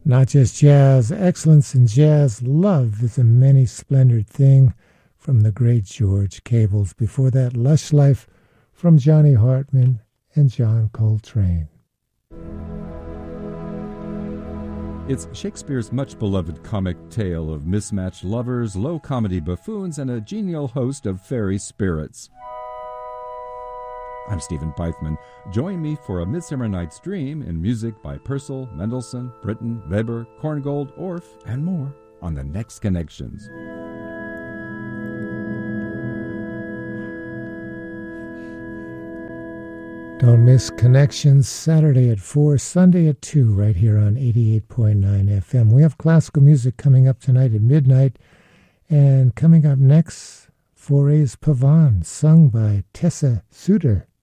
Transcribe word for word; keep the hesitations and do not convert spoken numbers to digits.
Not just jazz, excellence in jazz. Love is a many-splendored thing from the great George Cables. Before that, Lush Life from Johnny Hartman and John Coltrane. It's Shakespeare's much-beloved comic tale of mismatched lovers, low-comedy buffoons, and a genial host of fairy spirits. I'm Stephen Peitzman. Join me for A Midsummer Night's Dream in music by Purcell, Mendelssohn, Britten, Weber, Korngold, Orff, and more on the next Connections. Don't miss Connections, Saturday at four, Sunday at two, right here on eighty-eight point nine F M. We have classical music coming up tonight at midnight, and coming up next, Fauré's Pavane, sung by Tessa Suter.